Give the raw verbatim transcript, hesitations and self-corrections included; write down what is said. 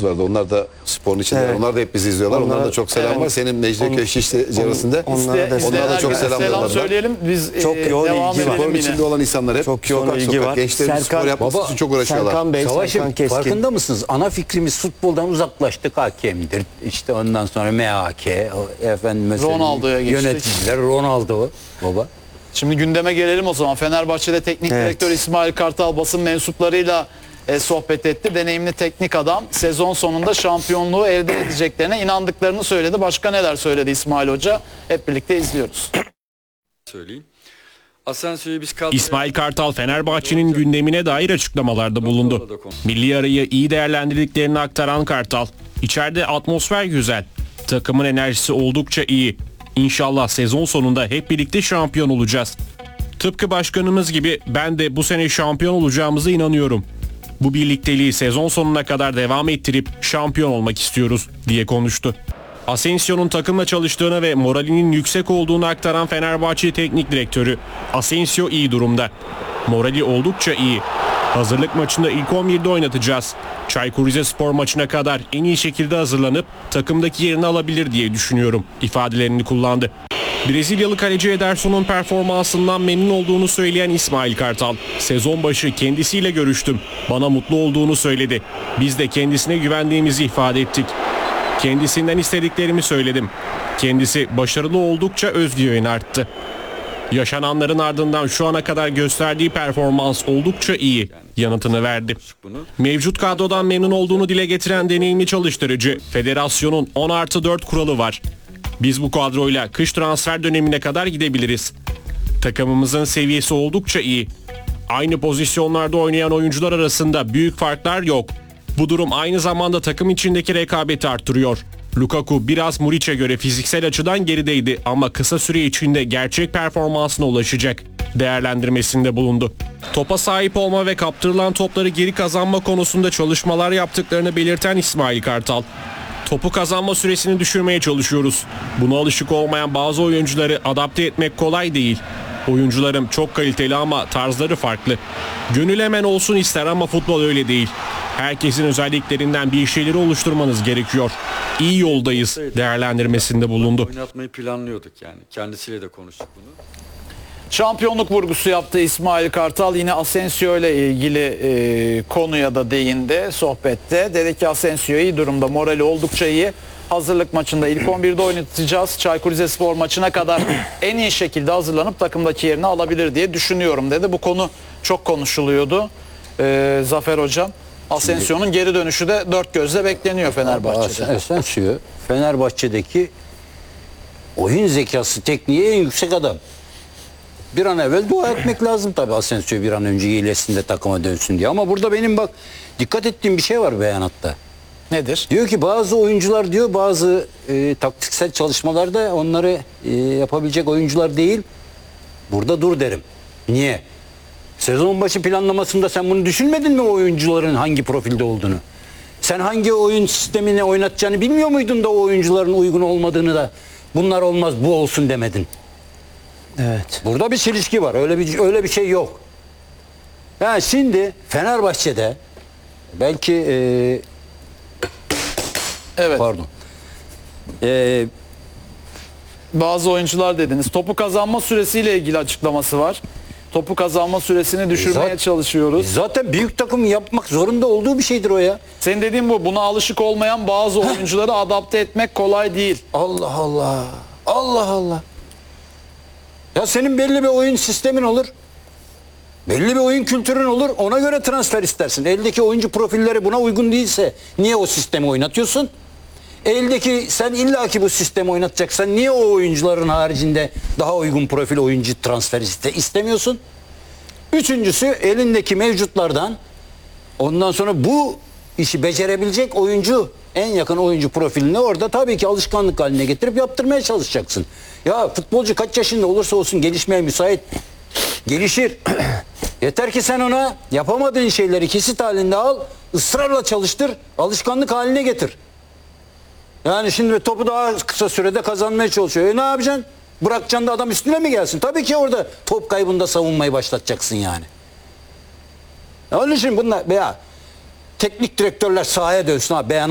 arkadaşlarımız vardı. Onlar da sporun içinde. Evet. Onlar da hep bizi izliyorlar. Onlar- Onlara da çok selam evet. var. Senin Mecidiyeköy Şişli Cerrası'nda. On- onlara da İste- Onlara da çok herkese selam selam yollarlar. söyleyelim. Biz Çok e, yoğun devam ilgi var. edelim Sporun yine. içinde olan insanlar hep Çok yoğun sokak ilgi sokak var. gençlerimiz spor Serkan- yapması Baba, için çok uğraşıyorlar. Serkan Bey, Savaş'ım Serkan Keskin. farkında mısınız? Ana fikrimiz futboldan uzaklaştık, hakemdir. İşte ondan sonra M H K, o efendim mesela Ronaldo'ya geçtik. yöneticiler, Ronaldo baba. Şimdi gündeme gelelim o zaman. Fenerbahçe'de teknik Evet. direktör İsmail Kartal basın mensuplarıyla e, sohbet etti. Deneyimli teknik adam sezon sonunda şampiyonluğu elde edeceklerine inandıklarını söyledi. Başka neler söyledi İsmail Hoca? Hep birlikte izliyoruz. söyleyeyim. Asensio'yu biz kadroya... İsmail Kartal Fenerbahçe'nin gündemine dair açıklamalarda bulundu. Milli arayı iyi değerlendirdiklerini aktaran Kartal, "İçeride atmosfer güzel, takımın enerjisi oldukça iyi. İnşallah sezon sonunda hep birlikte şampiyon olacağız. Tıpkı başkanımız gibi ben de bu sene şampiyon olacağımıza inanıyorum. Bu birlikteliği sezon sonuna kadar devam ettirip şampiyon olmak istiyoruz," diye konuştu. Asensio'nun takımla çalıştığını ve moralinin yüksek olduğunu aktaran Fenerbahçe Teknik Direktörü, "Asensio iyi durumda. Morali oldukça iyi. Hazırlık maçında ilk on birde oynatacağız. Çaykur Rizespor maçına kadar en iyi şekilde hazırlanıp takımdaki yerini alabilir diye düşünüyorum," ifadelerini kullandı. Brezilyalı kaleci Ederson'un performansından memnun olduğunu söyleyen İsmail Kartal, "Sezon başı kendisiyle görüştüm. Bana mutlu olduğunu söyledi. Biz de kendisine güvendiğimizi ifade ettik. Kendisinden istediklerimi söyledim. Kendisi başarılı oldukça özgüveni arttı. Yaşananların ardından şu ana kadar gösterdiği performans oldukça iyi," yanıtını verdi. Mevcut kadrodan memnun olduğunu dile getiren deneyimli çalıştırıcı, "Federasyonun on artı dört kuralı var. Biz bu kadroyla kış transfer dönemine kadar gidebiliriz. Takımımızın seviyesi oldukça iyi. Aynı pozisyonlarda oynayan oyuncular arasında büyük farklar yok. Bu durum aynı zamanda takım içindeki rekabeti arttırıyor. Lukaku biraz Muriç'e göre fiziksel açıdan gerideydi ama kısa süre içinde gerçek performansına ulaşacak," değerlendirmesinde bulundu. Topa sahip olma ve kaptırılan topları geri kazanma konusunda çalışmalar yaptıklarını belirten İsmail Kartal, "Topu kazanma süresini düşürmeye çalışıyoruz. Buna alışık olmayan bazı oyuncuları adapte etmek kolay değil. Oyuncularım çok kaliteli ama tarzları farklı. Gönül hemen olsun ister ama futbol öyle değil. Herkesin özelliklerinden bir şeyleri oluşturmanız gerekiyor. İyi yoldayız," değerlendirmesinde bulundu. Oynatmayı planlıyorduk yani. Kendisiyle de konuştuk bunu. Şampiyonluk vurgusu yaptı İsmail Kartal. Yine Asensio ile ilgili e, konuya da değindi sohbette. Dedi ki Asensio iyi durumda, morali oldukça iyi. Hazırlık maçında ilk on birde oynatacağız. Çaykur Rizespor maçına kadar en iyi şekilde hazırlanıp takımdaki yerini alabilir diye düşünüyorum dedi. Bu konu çok konuşuluyordu. E, Zafer Hocam, Asensio'nun geri dönüşü de dört gözle bekleniyor Fenerbahçe'de. Asensio Fenerbahçe'deki oyun zekası, tekniği en yüksek adam. Bir an evvel dua etmek lazım tabii Asensio bir an önce iyileşsin de takıma dönsün diye. Ama burada benim bak dikkat ettiğim bir şey var beyanatta. Nedir? Diyor ki bazı oyuncular diyor bazı e, taktiksel çalışmalarda onları e, yapabilecek oyuncular değil. Burada dur derim. Niye? Sezon başı planlamasında sen bunu düşünmedin mi, o oyuncuların hangi profilde olduğunu? Sen hangi oyun sistemini oynatacağını bilmiyor muydun da o oyuncuların uygun olmadığını da bunlar olmaz bu olsun demedin? Evet. Burada bir çelişki var. Öyle bir öyle bir şey yok. Yani şimdi Fenerbahçe'de belki e, Evet. pardon. E, Bazı oyuncular dediniz. Topu kazanma süresiyle ilgili açıklaması var. Topu kazanma süresini düşürmeye Zaten- çalışıyoruz. zaten büyük takım yapmak zorunda olduğu bir şeydir o ya. Senin dediğin bu. Buna alışık olmayan bazı oyuncuları adapte etmek kolay değil. Allah Allah. Allah Allah. Ya senin belli bir oyun sistemin olur. Belli bir oyun kültürün olur. Ona göre transfer istersin. Eldeki oyuncu profilleri buna uygun değilse niye o sistemi oynatıyorsun? Eldeki sen illaki bu sistemi oynatacaksan niye o oyuncuların haricinde daha uygun profil oyuncu transfer iste, istemiyorsun? Üçüncüsü elindeki mevcutlardan ondan sonra bu işi becerebilecek oyuncu, en yakın oyuncu profilini orada tabii ki alışkanlık haline getirip yaptırmaya çalışacaksın. Ya futbolcu kaç yaşında olursa olsun gelişmeye müsait. Gelişir. Yeter ki sen ona yapamadığın şeyleri kesit halinde al, ısrarla çalıştır, alışkanlık haline getir. Yani şimdi topu daha kısa sürede kazanmaya çalışıyor. E ne yapacaksın? Bırakacaksın da adam üstüne mi gelsin? Tabii ki orada top kaybında savunmayı başlatacaksın yani. Onun için bunlar veya teknik direktörler sahaya dönsün ha, beyan